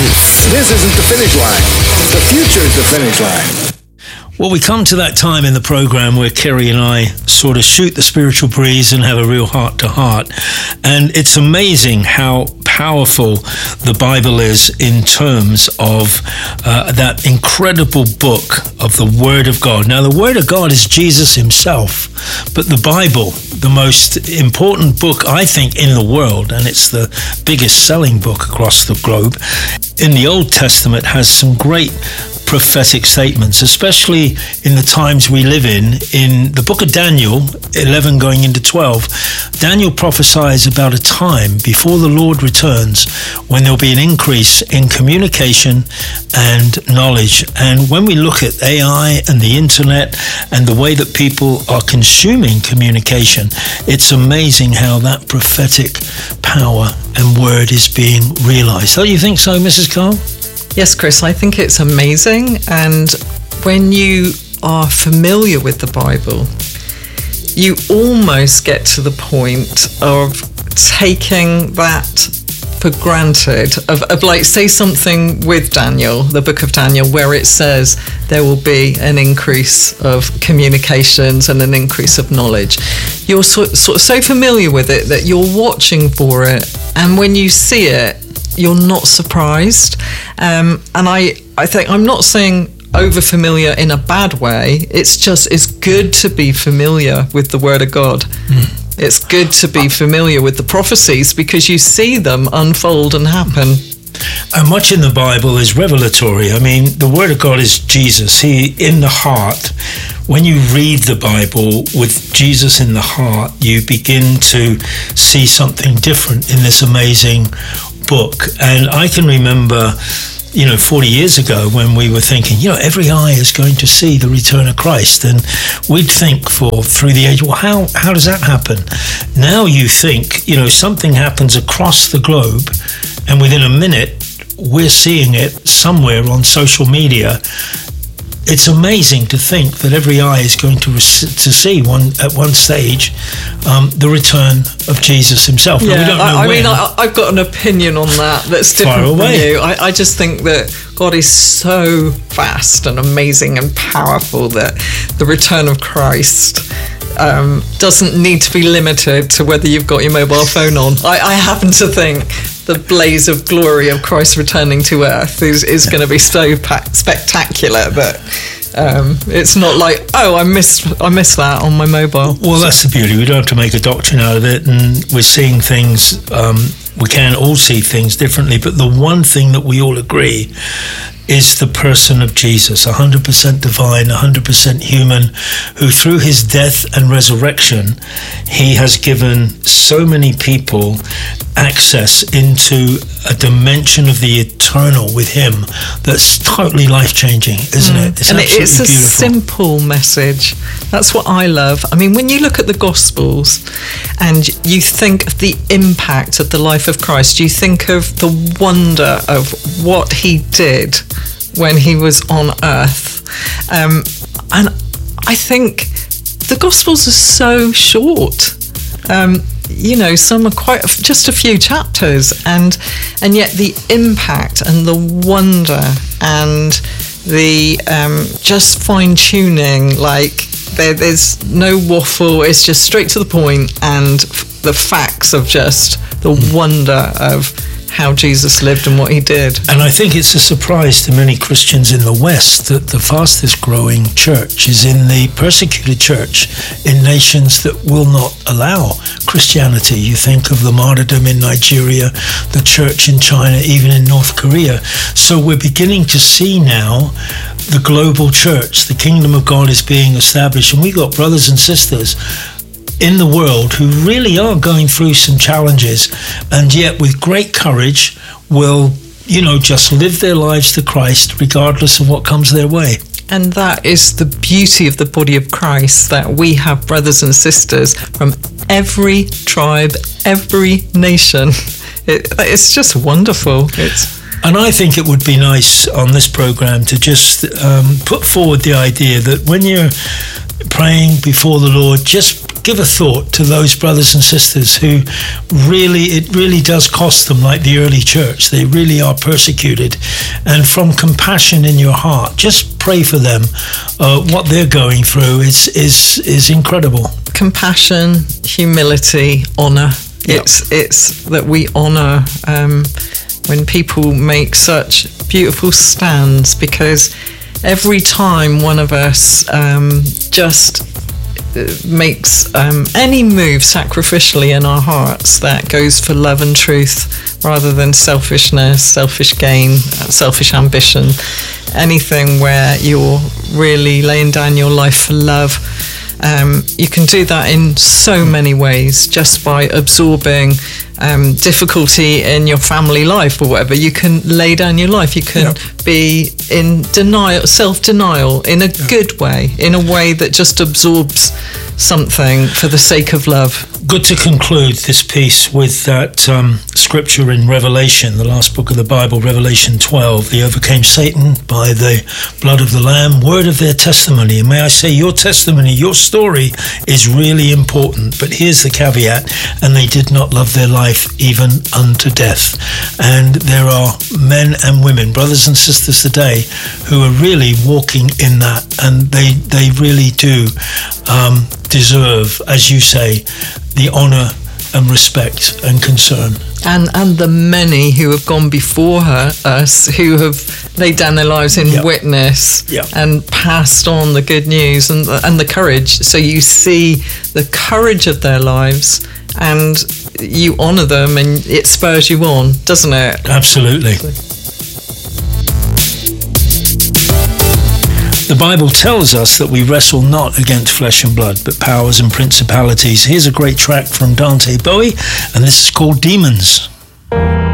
This isn't the finish line. The future is the finish line. Well, we come to that time in the program where Kerry and I sort of shoot the spiritual breeze and have a real heart-to-heart. And it's amazing how powerful the Bible is in terms of that incredible book of the Word of God. Now, the Word of God is Jesus himself, but the Bible, the most important book, I think, in the world, and it's the biggest selling book across the globe, in the Old Testament has some great prophetic statements, especially in the times we live in the book of Daniel 11 going into 12. Daniel prophesies about a time before the Lord returns when there'll be an increase in communication and knowledge. And when we look at AI and the internet and the way that people are consuming communication, it's amazing how that prophetic power and word is being realized. Don't you think so, Mrs. Carl? Yes, Chris, I think it's amazing. And when you are familiar with the Bible, you almost get to the point of taking that for granted, of like, say something with Daniel, the book of Daniel, where it says there will be an increase of communications and an increase of knowledge. You're sort of so familiar with it that you're watching for it, and when you see it, you're not surprised. And I think, I'm not saying over familiar in a bad way, it's good to be familiar with the Word of God. It's good to be familiar with the prophecies because you see them unfold and happen. And much in the Bible is revelatory. I mean, the Word of God is Jesus. He, in the heart, when you read the Bible with Jesus in the heart, you begin to see something different in this amazing book. And I can remember, 40 years ago when we were thinking, every eye is going to see the return of Christ. And we'd think through the age, well, how does that happen? Now you think, something happens across the globe, and within a minute, we're seeing it somewhere on social media. It's amazing to think that every eye is going to see at one stage the return of Jesus himself. Yeah, we don't know I when. mean, I've got an opinion on that's different from you. I just think that God is so vast and amazing and powerful that the return of Christ doesn't need to be limited to whether you've got your mobile phone on. I happen to think the blaze of glory of Christ returning to earth is going to be so spectacular that it's not like, I missed that on my mobile. Well, that's the beauty. We don't have to make a doctrine out of it, and we're seeing things. We can all see things differently, but the one thing that we all agree is the person of Jesus, 100% divine, 100% human, who through his death and resurrection, he has given so many people access into a dimension of the eternal with him that's totally life-changing, isn't it? It's absolutely it's a beautiful. Simple message. That's what I love. I mean, when you look at the Gospels and you think of the impact of the life of Christ, you think of the wonder of what he did when he was on earth. And I think the Gospels are so short. Some are quite just a few chapters, and yet the impact and the wonder and the just fine-tuning, like there's no waffle, it's just straight to the point, and the facts of just the wonder of how Jesus lived and what he did. And I think it's a surprise to many Christians in the West that the fastest growing church is in the persecuted church in nations that will not allow Christianity. You think of the martyrdom in Nigeria, the church in China, even in North Korea. So we're beginning to see now the global church, the kingdom of God is being established, and we've got brothers and sisters in the world who really are going through some challenges, and yet with great courage will, just live their lives to Christ regardless of what comes their way. And that is the beauty of the body of Christ, that we have brothers and sisters from every tribe, every nation. It's just wonderful. And I think it would be nice on this program to just put forward the idea that when you're praying before the Lord, just give a thought to those brothers and sisters who it really does cost them, like the early church. They really are persecuted. And from compassion in your heart, just pray for them. What they're going through is incredible. Compassion, humility, honor. Yep. It's that we honor when people make such beautiful stands, because every time one of us just makes any move sacrificially in our hearts that goes for love and truth rather than selfishness, selfish gain, selfish ambition, anything where you're really laying down your life for love, you can do that in so many ways, just by absorbing difficulty in your family life or whatever. You can lay down your life. You can be in denial, self-denial, in a good way, in a way that just absorbs something for the sake of love. Good to conclude this piece with that scripture in Revelation, the last book of the Bible, Revelation 12. They overcame Satan by the blood of the Lamb, word of their testimony. And may I say, your testimony, your story is really important. But here's the caveat: and they did not love their life even unto death. And there are men and women, brothers and sisters today, who are really walking in that, and they really do deserve, as you say, the honour and respect and concern. And the many who have gone before us, who have laid down their lives in witness and passed on the good news and the courage. So you see the courage of their lives and you honour them, and it spurs you on, doesn't it? Absolutely. The Bible tells us that we wrestle not against flesh and blood, but powers and principalities. Here's a great track from Dante Bowie, and this is called Demons.